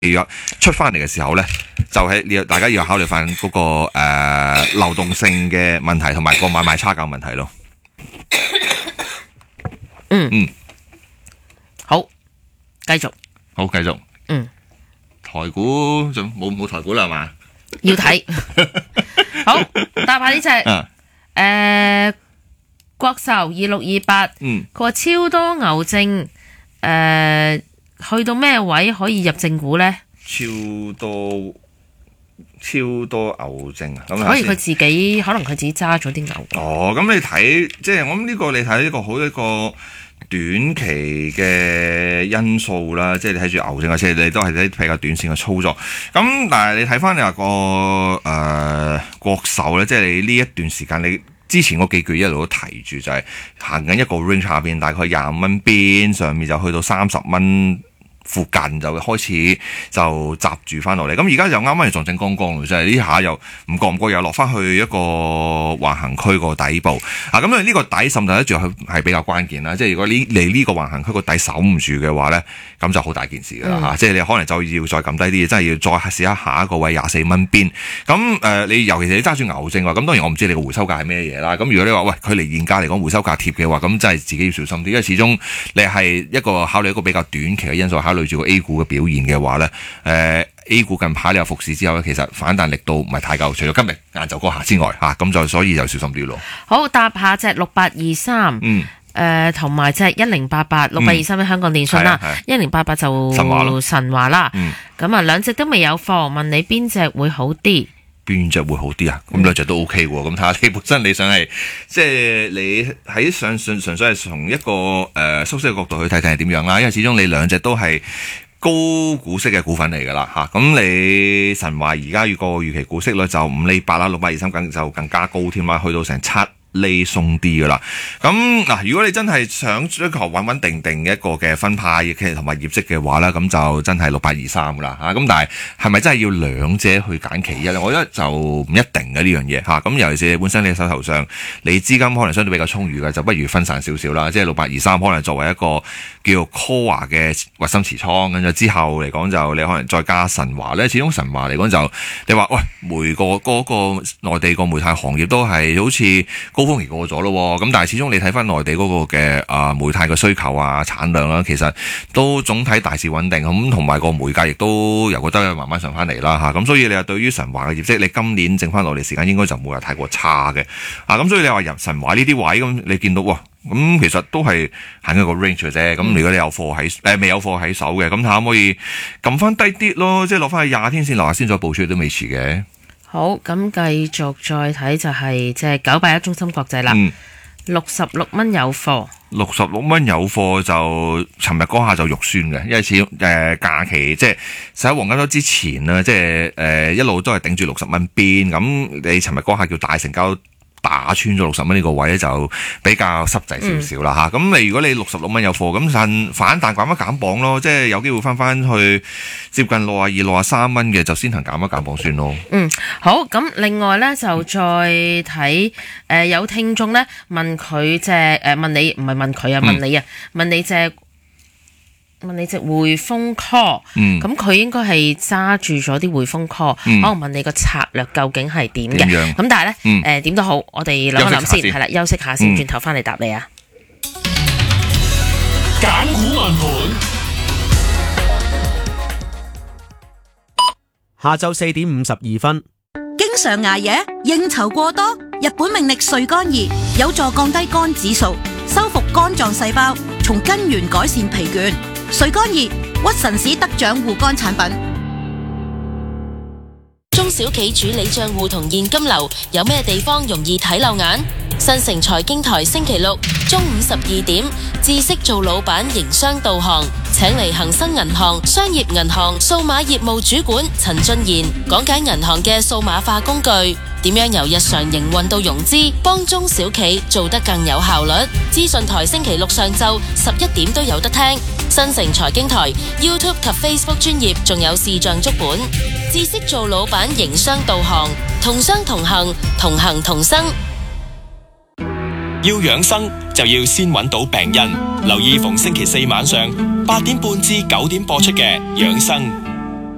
出翻嚟嘅時候咧，就係大家要考慮翻嗰個流動性嘅問題，同埋個買賣差價問題咯。 好，繼續。 好，繼續。台股仲冇台股啦，係嘛？ 要睇。好，答下呢隻國壽2628，佢話超多牛證，去到咩位可以入正股呢？ 超多牛證啊！ 可以佢自己，可能佢自己揸咗啲牛。 哦，咁你睇，即係我諗呢個你睇一個好一個短期嘅因素啦，即係你睇住牛證啊，即係你都係睇比較短線嘅操作。咁但係你睇翻你話個國壽咧，即係你呢一段時間你之前嗰幾句一路都提住，就係行緊一個 range 下邊，大概25蚊邊，上面就去到30蚊。附近就開始就閘住翻落嚟，咁而家就啱啱係撞正剛剛，就係呢下又唔覺又落翻去一個橫行區個底部啊！咁呢個底滲透得住係比較關鍵啦，即係如果你呢個橫行區個底守唔住嘅話咧，咁就好大件事噶啦嚇！即係你可能就要再撳低啲嘢，真係要再試下一個位24蚊邊。咁你尤其是你揸住牛證話，咁當然我唔知你個回收價係咩嘢啦。咁如果你話喂佢離現價嚟講回收價貼嘅話，咁真係自己要小心啲，因為始終你係一個考慮一個比較短期嘅因素，考慮住個 A 股嘅表現嘅話咧，A 股近排你有復市之後咧，其實反彈力度唔係太夠，除咗今日晏晝嗰下之外嚇，咁就所以就小心啲咯。好， 答下隻6823，同埋隻1088，6823喺香港電訊啦，1088就神華啦。咁啊兩隻都未有貨，問你邊隻會好啲？ 邊隻會好啲啊？咁兩隻都 OK 喎。咁睇下你本身你想係即係你喺純粹係從一個收息嘅角度去睇睇係點樣啦。因為始終你兩隻都係高股息嘅股份嚟㗎啦嚇。咁你神華而家個預期股息率就5厘8啦，6823就更加高添啦，去到成7厘鬆啲噶啦，咁嗱，如果你真係想追求穩穩定定一個嘅分派嘅同埋業績嘅話咧，咁就真係6823噶啦嚇。咁但係咪真係要兩者去揀其一咧？我覺得就唔一定嘅呢樣嘢嚇。咁尤其是本身你手頭上你資金可能相對比較充裕嘅，就不如分散少少啦。即係6823可能作為一個叫做 core 嘅核心持倉，跟住之後嚟講就你可能再加神華咧。始終神華嚟講就你話喂嗰個內地個煤炭行業都係好似高峰期過咗咯，咁但係始終你睇翻內地嗰個嘅煤炭嘅需求啊產量啦，其實都總體大致穩定，咁同埋個煤價亦都由覺得慢慢上翻嚟啦嚇，咁所以你話對於神華嘅業績，你今年剩翻落嚟時間應該就冇話太過差嘅啊，咁所以你話入神華呢啲位咁，你見到咁其實都係行一個 range 嘅啫。咁如果你有貨喺未有貨喺手嘅，咁睇下可唔可以撳翻低啲咯，即係落翻去20天線樓下先再部署都未遲嘅。好， 咁繼續再睇就係即係981中芯國際啦，66蚊有貨 ，66蚊有貨就尋日嗰下就肉酸嘅，因為始終假期即係喺黃金週之前啦，即係一路都係頂住60蚊邊，咁你尋日嗰下叫大成交打穿咗60蚊呢個位咧，就比較濕滯少少啦嚇。咁你如果你66蚊有貨，咁反彈減一減磅咯，即係有機會翻去接近62、63蚊嘅，就先行減一減磅算咯。 好，咁另外咧就再睇有聽眾咧問佢問你唔係問佢啊，問你啊，問你隻匯豐 call，咁佢應該係揸住咗啲匯豐 call，可能問你個策略究竟係點嘅？咁但係咧點都好，我哋諗一諗先，係啦，休息下先，轉頭翻嚟答你啊。 揀股問盤，下晝4點52分。 經常捱夜、應酬過多，日本命力瑞肝2有助降低肝指數，修復肝臟細胞，從根源改善疲倦。瑞肝2屈臣氏得獎護肝產品。 中小企主理賬戶同現金流有咩地方容易睇漏眼？新城財經台星期六中午12點，知識做老闆營商導航，請嚟恒生銀行商業銀行數碼業務主管陳俊賢講解銀行嘅數碼化工具，點樣由日常營運到融資，幫中小企做得更有效率。資訊台星期六上晝11點都有得聽。新城財經台 YouTube 及 Facebook 專頁仲有視像足本。知識做老闆營商導航，同商同行，同行同生。 要養生就要先揾到病因，留意逢星期4晚上8點半至9點播出嘅養生